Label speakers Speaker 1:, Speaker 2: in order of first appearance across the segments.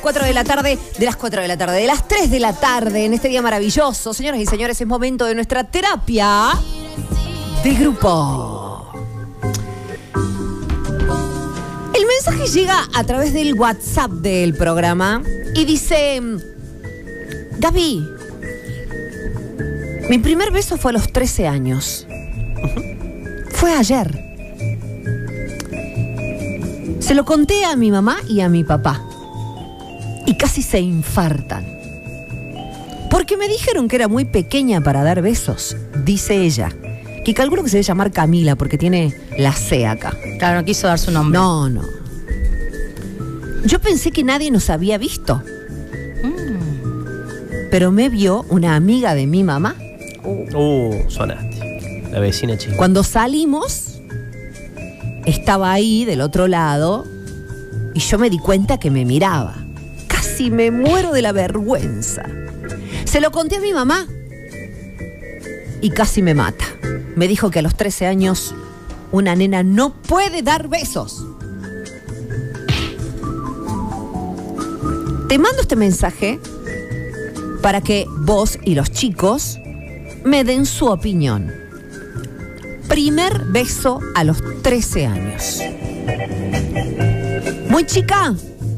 Speaker 1: 4 de la tarde, de las 4 de la tarde, de las 3 de la tarde, en este día maravilloso. Señoras y señores, es momento de nuestra terapia de grupo. El mensaje llega a través del WhatsApp del programa y dice: Gaby, mi primer beso fue a los 13 años. Fue ayer. Se lo conté a mi mamá y a mi papá. Y casi se infartan. Porque me dijeron que era muy pequeña para dar besos, dice ella. Que calculo que se debe llamar Camila porque tiene la C acá.
Speaker 2: Claro, no quiso dar su nombre.
Speaker 1: No. Yo pensé que nadie nos había visto. Pero me vio una amiga de mi mamá.
Speaker 3: Sonaste. La vecina chica.
Speaker 1: Cuando salimos, estaba ahí del otro lado y yo me di cuenta que me miraba. Casi me muero de la vergüenza. Se lo conté a mi mamá y casi me mata. Me dijo que a los 13 años una nena no puede dar besos. Te mando este mensaje para que vos y los chicos me den su opinión. Primer beso a los 13 años. ¿Muy chica?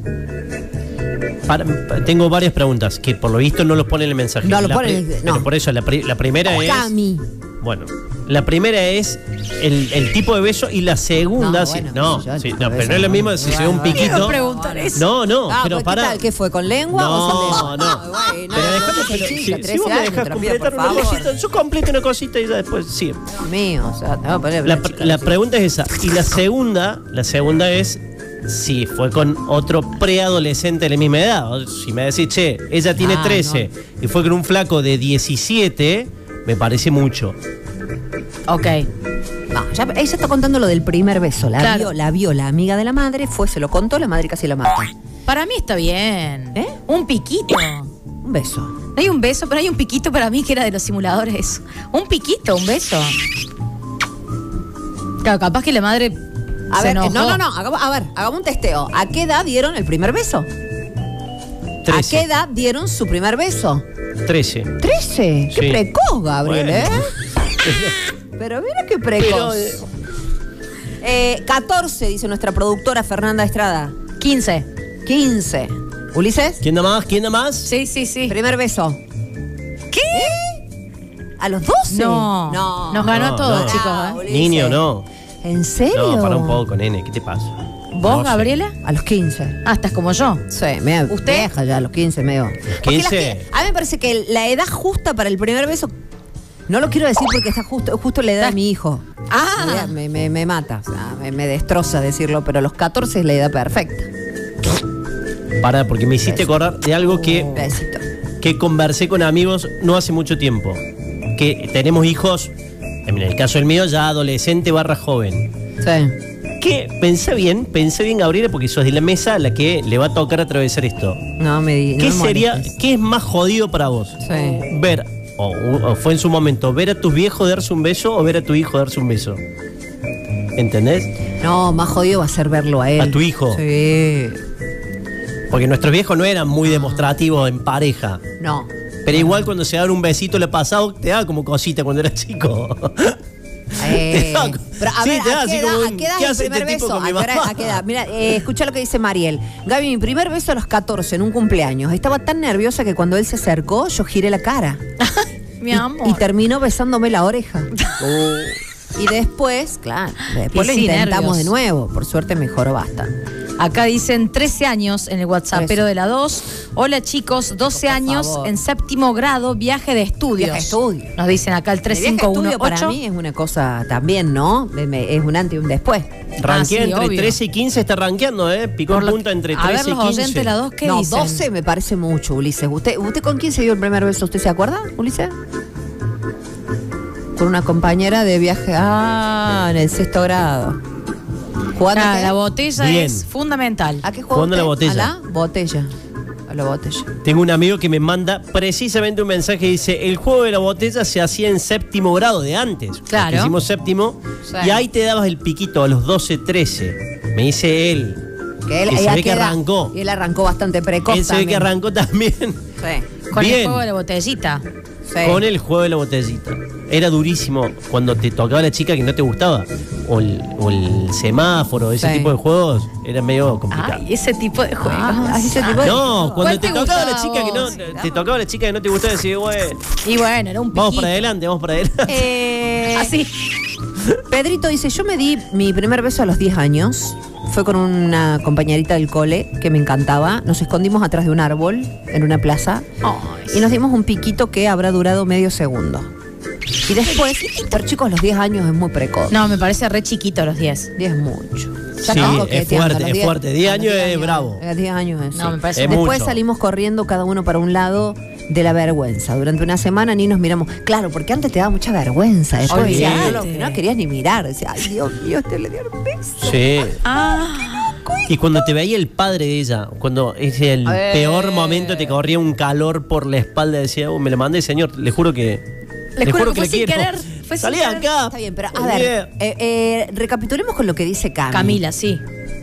Speaker 3: Tengo varias preguntas que por lo visto no los pone en el mensaje.
Speaker 1: No lo pone.
Speaker 3: Pero por eso la primera es.
Speaker 1: Cami.
Speaker 3: Bueno, la primera es el tipo de beso y la segunda. Pero no es lo mismo si se da un piquito. No, pero
Speaker 1: pues,
Speaker 3: pará.
Speaker 1: ¿Qué tal? ¿Qué fue? ¿Con lengua o
Speaker 3: No. Si vos me dejás completar una cosita, yo completo una cosita y ya después sigue.
Speaker 1: Dios mío, o sea,
Speaker 3: la pregunta es esa. Y la segunda es si fue con otro preadolescente de la misma edad. Si me decís, che, ella tiene 13 y fue con un flaco de 17, me parece mucho.
Speaker 1: Ok. No, ella está contando lo del primer beso. La vio la amiga de la madre, se lo contó, la madre casi la mata.
Speaker 2: Para mí está bien. Un piquito.
Speaker 1: Un beso.
Speaker 2: No hay un beso, pero hay un piquito para mí que era de los simuladores. Un piquito, un beso. Claro, capaz que la madre se enojó.
Speaker 1: Hagamos un testeo. ¿A qué edad dieron el primer beso?
Speaker 3: 13.
Speaker 1: ¿A qué edad dieron su primer beso?
Speaker 3: 13.
Speaker 1: ¿13? Qué precoz, Gabriel, bueno. Pero mira qué precoz. 14, dice nuestra productora Fernanda Estrada.
Speaker 2: 15.
Speaker 1: ¿Ulises?
Speaker 3: ¿Quién da más?
Speaker 2: Sí.
Speaker 1: Primer beso. ¿Qué? ¿A los 12?
Speaker 2: No. Nos ganó a todos, chicos.
Speaker 3: Niño, no.
Speaker 1: ¿En serio?
Speaker 3: No, para un poco, nene. ¿Qué te pasa?
Speaker 2: ¿Vos,
Speaker 3: no,
Speaker 2: Gabriela?
Speaker 1: A los 15.
Speaker 2: Ah, estás como yo.
Speaker 1: Sí,
Speaker 2: ¿Usted?
Speaker 1: Vieja ya, a los 15 medio.
Speaker 3: 15.
Speaker 1: A mí me parece que la edad justa para el primer beso, no lo quiero decir porque está justo la edad de mi hijo. Me mata, o sea, me destroza decirlo, pero los 14 es la edad perfecta.
Speaker 3: Pará, porque me hiciste acordar de algo que conversé con amigos no hace mucho tiempo. Que tenemos hijos, en el caso del mío, ya adolescente / joven.
Speaker 1: Sí.
Speaker 3: ¿Qué? Pensé bien, Gabriela, porque sos de la mesa a la que le va a tocar atravesar esto. ¿Qué es más jodido para vos?
Speaker 1: Sí.
Speaker 3: Ver, o fue en su momento, ver a tus viejos darse un beso o ver a tu hijo darse un beso. ¿Entendés?
Speaker 1: No, más jodido va a ser verlo a él.
Speaker 3: ¿A tu hijo?
Speaker 1: Sí.
Speaker 3: Porque nuestros viejos no eran muy demostrativos en pareja.
Speaker 1: No.
Speaker 3: Pero igual cuando se daban un besito le pasado, te daba como cosita cuando eras chico.
Speaker 1: Pero a ver, ¿a qué edad es el primer beso? ¿A qué edad? Mira, escucha lo que dice Mariel. Gaby, mi primer beso a los 14 en un cumpleaños. Estaba tan nerviosa que cuando él se acercó, yo giré la cara.
Speaker 2: Mi amor.
Speaker 1: Y terminó besándome la oreja. Y después lo intentamos de nuevo. Por suerte mejoró bastante.
Speaker 2: Acá dicen 13 años en el WhatsApp, pero de la 2. Hola chicos, 12 años en 7º grado, viaje de estudios. Nos dicen acá el 3518.
Speaker 1: Para mí es una cosa también, ¿no? Es un antes y un después.
Speaker 3: Ranquea entre obvio. 13 y 15 está rankeando, Picó en punta entre 13 y 15.
Speaker 2: A ver los oyentes, la 2, ¿qué dicen?
Speaker 1: 12 me parece mucho, Ulises. ¿Usted con quién se dio el primer beso? ¿Usted se acuerda, Ulises? Con una compañera de viaje. En el 6º grado.
Speaker 2: La botella es fundamental.
Speaker 1: ¿A qué juega?
Speaker 3: Jugando la botella.
Speaker 1: A la botella.
Speaker 3: Tengo un amigo que me manda precisamente un mensaje que dice: el juego de la botella se hacía en 7º grado de antes.
Speaker 2: Claro.
Speaker 3: Hicimos 7º. Sí. Y ahí te dabas el piquito a los 12, 13. Me dice él. Que se ve que arrancó.
Speaker 1: Y él arrancó bastante precoz.
Speaker 3: Él se ve que arrancó también.
Speaker 1: Sí.
Speaker 2: Con
Speaker 3: Bien.
Speaker 2: el juego de la botellita.
Speaker 1: Sí.
Speaker 3: Con el juego de la botellita. Era durísimo cuando te tocaba la chica que no te gustaba. O el semáforo, ese tipo de juegos, era medio complicado.
Speaker 2: Ay, ese tipo de juegos.
Speaker 3: No, cuando te tocaba la chica
Speaker 2: vos?
Speaker 3: te tocaba la chica que no te gustaba, decís, bueno.
Speaker 2: Y bueno, era un piquito.
Speaker 3: Vamos para adelante.
Speaker 2: Así.
Speaker 1: Pedrito dice, yo me di mi primer beso a los 10 años. Fue con una compañerita del cole que me encantaba. Nos escondimos atrás de un árbol en una plaza y nos dimos un piquito que habrá durado medio segundo. Y después, pero chicos, los 10 años es muy precoz.
Speaker 2: No, me parece re chiquito los 10.
Speaker 1: 10 es mucho.
Speaker 3: Sí, es fuerte. 10 años es bravo.
Speaker 1: 10 años es.
Speaker 2: No, me parece
Speaker 1: Después
Speaker 3: mucho.
Speaker 1: salimos corriendo cada uno para un lado de la vergüenza. Durante una semana ni nos miramos. Claro, porque antes te daba mucha vergüenza. Después decías, no querías ni mirar. Decías, ay, Dios mío, te le dieron un beso.
Speaker 3: Sí. Y cuando te veía el padre de ella, cuando es el peor momento, te corría un calor por la espalda, decía, me lo mandé, señor, le juro que.
Speaker 2: Le juro que
Speaker 3: le
Speaker 2: fue sin
Speaker 3: quiero.
Speaker 2: querer. Fue
Speaker 3: Salí
Speaker 2: sin querer.
Speaker 3: acá.
Speaker 1: Está bien, pero a ver, recapitulemos con lo que dice
Speaker 2: Camila, sí.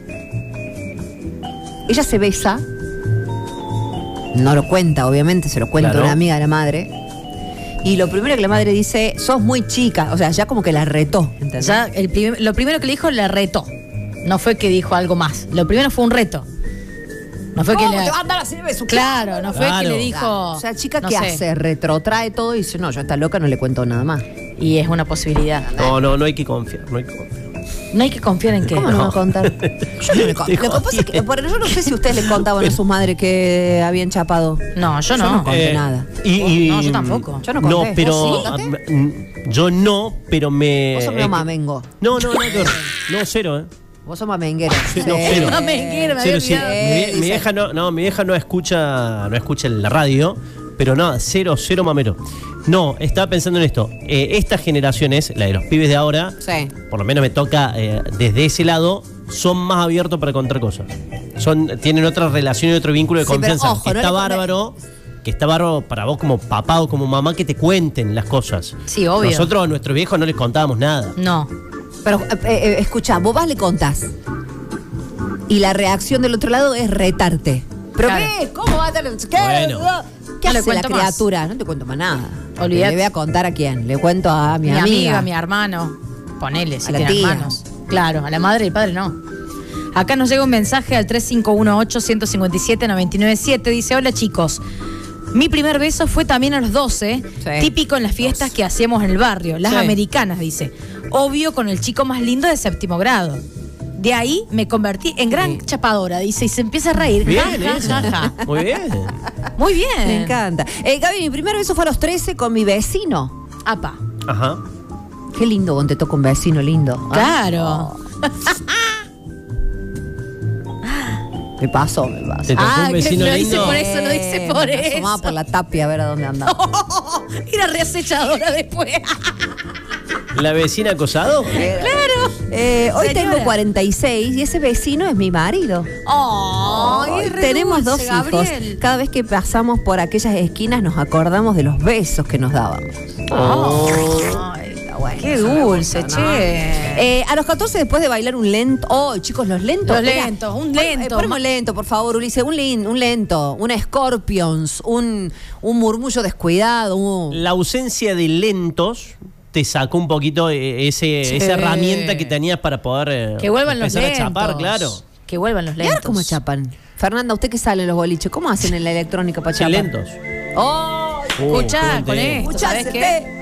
Speaker 1: Ella se besa. No lo cuenta, obviamente, se lo cuenta
Speaker 3: Claro.
Speaker 1: una amiga de la madre. Y lo primero que la madre dice, sos muy chica. O sea, ya como que la retó, ¿entendés?
Speaker 2: Ya lo primero que le dijo, la retó. No fue que dijo algo más. Lo primero fue un reto. No fue que
Speaker 1: ¿Cómo
Speaker 2: le.
Speaker 1: te va a andar así de beso?
Speaker 2: Claro, no fue
Speaker 3: Claro.
Speaker 2: que le dijo.
Speaker 1: O sea, chica,
Speaker 2: no
Speaker 1: ¿qué
Speaker 2: sé.
Speaker 1: hace? Retrotrae todo y dice, no, yo a esta loca no le cuento nada más.
Speaker 2: Y es una posibilidad.
Speaker 3: No hay que confiar, no hay que confiar.
Speaker 2: No hay que confiar en qué.
Speaker 1: ¿Cómo no va a contar? Yo no le conto. Lo que pasa es que, yo no sé si ustedes le contaban a sus madres que habían chapado.
Speaker 2: No, yo no.
Speaker 1: Yo no conté nada.
Speaker 2: No, yo tampoco.
Speaker 1: Yo no conté.
Speaker 3: No, pero.
Speaker 1: ¿Vos sí?
Speaker 3: Yo no, pero me.
Speaker 1: Vos sos medio mamengo.
Speaker 3: No, cero,
Speaker 1: Vos sos mamenguero.
Speaker 3: Sí, no, cero.
Speaker 2: Mamenguero, me
Speaker 3: Cero,
Speaker 2: había
Speaker 3: sí.
Speaker 2: olvidado.
Speaker 3: Mi vieja mi vieja no escucha la radio, pero no, cero mamero. No, estaba pensando en esto. Estas generaciones, la de los pibes de ahora,
Speaker 1: Sí.
Speaker 3: por lo menos me toca desde ese lado, son más abiertos para contar cosas. Tienen otra relación y otro vínculo de
Speaker 1: Sí, pero
Speaker 3: confianza.
Speaker 1: ojo,
Speaker 3: que
Speaker 1: no
Speaker 3: está
Speaker 1: le-
Speaker 3: bárbaro. Que está bárbaro para vos como papá o como mamá que te cuenten las cosas.
Speaker 2: Sí, obvio.
Speaker 3: Nosotros a nuestros viejos no les contábamos nada.
Speaker 2: No.
Speaker 1: Pero escucha, vos vas le contás. Y la reacción del otro lado es retarte. Pero
Speaker 2: Claro.
Speaker 1: ¿qué? ¿Cómo va a tener? ¿Qué?
Speaker 3: Bueno.
Speaker 1: ¿Qué
Speaker 2: No le
Speaker 1: hace la
Speaker 2: cuento más.
Speaker 1: criatura? No te cuento más nada.
Speaker 2: Olvídate.
Speaker 1: ¿Le voy a contar a quién? Le cuento a mi amiga.
Speaker 2: mi hermano. Ponele, si
Speaker 1: A la
Speaker 2: tiene
Speaker 1: tía.
Speaker 2: hermanos. Claro, a la madre y el padre no. Acá nos llega un mensaje al 3518-157-997. Dice, hola chicos. Mi primer beso fue también a los 12,
Speaker 1: Sí.
Speaker 2: típico en las fiestas que hacíamos en el barrio, las
Speaker 1: Sí.
Speaker 2: americanas, dice. Obvio con el chico más lindo de séptimo grado. De ahí me convertí en gran chapadora, dice, y se empieza a reír.
Speaker 3: Bien,
Speaker 2: Ja,
Speaker 3: eso.
Speaker 2: ja, ja, ja.
Speaker 3: Muy bien.
Speaker 2: Muy bien.
Speaker 1: Me encanta. Gaby, mi primer beso fue a los 13 con mi vecino.
Speaker 2: Apa.
Speaker 3: Ajá.
Speaker 1: Qué lindo cuando te toca un vecino lindo.
Speaker 2: Claro.
Speaker 1: Me pasó.
Speaker 3: Te tocó un
Speaker 2: que
Speaker 3: vecino
Speaker 2: lo dice
Speaker 3: lindo.
Speaker 2: por eso, lo dice por
Speaker 1: Me
Speaker 2: eso.
Speaker 1: asomaba por la tapia a ver a dónde andaba.
Speaker 2: Era reacechadora después.
Speaker 3: ¿La vecina acosado?
Speaker 2: Claro.
Speaker 1: Hoy
Speaker 2: Señora.
Speaker 1: tengo 46 y ese vecino es mi marido.
Speaker 2: Ay, re
Speaker 1: Tenemos
Speaker 2: dulce,
Speaker 1: 2 hijos.
Speaker 2: Gabriel.
Speaker 1: Cada vez que pasamos por aquellas esquinas nos acordamos de los besos que nos dábamos.
Speaker 2: Ay,
Speaker 1: Está bueno.
Speaker 2: qué
Speaker 1: eso me
Speaker 2: dulce,
Speaker 1: gusta, ¿no?
Speaker 2: che.
Speaker 1: A los 14, después de bailar un lento. Oh, chicos, los lentos.
Speaker 2: Los
Speaker 1: Mira,
Speaker 2: lentos, un lento.
Speaker 1: Ponemos lento, por favor, Ulises. Un lento. Una Scorpions. Un murmullo descuidado.
Speaker 3: La ausencia de lentos te sacó un poquito esa herramienta que tenías para poder
Speaker 2: Que vuelvan los
Speaker 3: empezar
Speaker 2: lentos.
Speaker 3: a chapar, claro.
Speaker 2: Que vuelvan los
Speaker 1: ¿Y ahora
Speaker 2: lentos.
Speaker 1: cómo chapan? Fernanda, usted que sale en los boliches, ¿cómo hacen en la electrónica para
Speaker 3: Sí,
Speaker 1: chapar?
Speaker 3: lentos.
Speaker 1: ¡Oh!
Speaker 2: Escuchá,
Speaker 3: qué
Speaker 2: con
Speaker 3: tema.
Speaker 2: esto, ¿sabés
Speaker 1: Escuchá,
Speaker 2: qué?